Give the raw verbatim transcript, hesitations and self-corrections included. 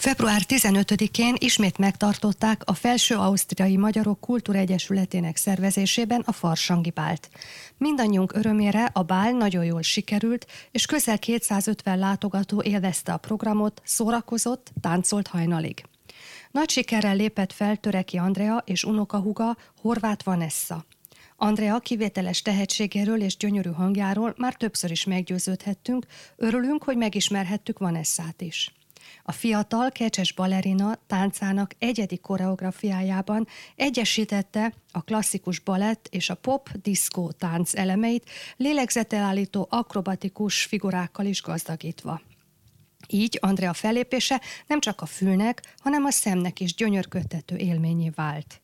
február tizenötödikén ismét megtartották a Felső-Ausztriai Magyarok Kultúregyesületének szervezésében a farsangi bált. Mindannyiunk örömére a bál nagyon jól sikerült, és közel kétszázötven látogató élvezte a programot, szórakozott, táncolt hajnalig. Nagy sikerrel lépett fel Töreki Andrea és unokahúga, Horváth Vanessa. Andrea kivételes tehetségéről és gyönyörű hangjáról már többször is meggyőződhettünk, örülünk, hogy megismerhettük Vanessát is. A fiatal, kecses balerina táncának egyedi koreográfiájában egyesítette a klasszikus balett és a pop-diszkó tánc elemeit, lélegzetelállító akrobatikus figurákkal is gazdagítva. Így Andrea fellépése nem csak a fülnek, hanem a szemnek is gyönyörködtető élményé vált.